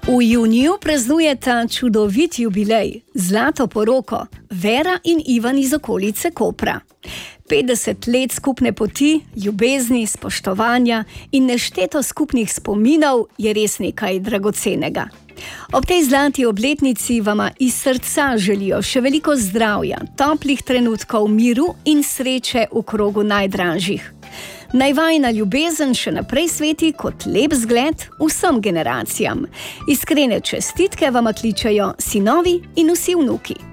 V juniju praznujeta čudovit jubilej, zlato poroko, Vera in Ivan iz okolice Kopra. 50 let skupne poti, ljubezni, spoštovanja in nešteto skupnih spominov je res nekaj dragocenega. Ob tej zlati obletnici vama iz srca želijo še veliko zdravja, toplih trenutkov miru in sreče v krogu najdražjih. Naj vajina ljubezen še naprej sveti kot lep zgled vsem generacijam. Iskrene čestitke vama kličejo sinovi in vsi vnuki.